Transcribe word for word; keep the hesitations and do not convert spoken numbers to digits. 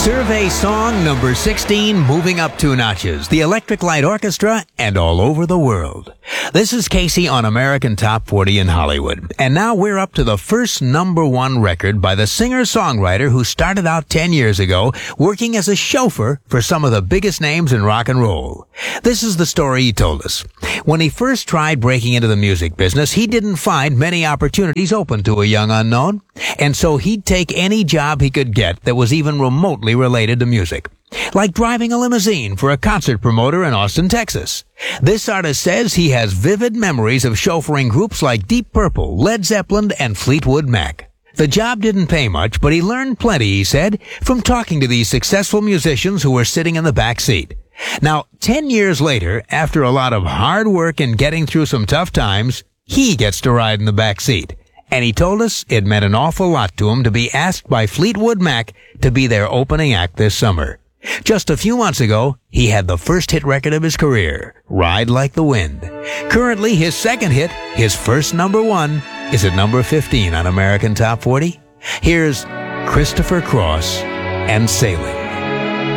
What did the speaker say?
Survey song number sixteen, moving up two notches. The Electric Light Orchestra and all over the world. This is Casey on American Top forty in Hollywood. And now we're up to the first number one record by the singer-songwriter who started out ten years ago working as a chauffeur for some of the biggest names in rock and roll. This is the story he told us. When he first tried breaking into the music business, he didn't find many opportunities open to a young unknown. And so he'd take any job he could get that was even remotely related to music. Like driving a limousine for a concert promoter in Austin, Texas. This artist says he has vivid memories of chauffeuring groups like Deep Purple, Led Zeppelin, and Fleetwood Mac. The job didn't pay much, but he learned plenty, he said, from talking to these successful musicians who were sitting in the back seat. Now, ten years later, after a lot of hard work and getting through some tough times, he gets to ride in the back seat. And he told us it meant an awful lot to him to be asked by Fleetwood Mac to be their opening act this summer. Just a few months ago, he had the first hit record of his career, Ride Like the Wind. Currently, his second hit, his first number one, is at number fifteen on American Top forty. Here's Christopher Cross and Sailing.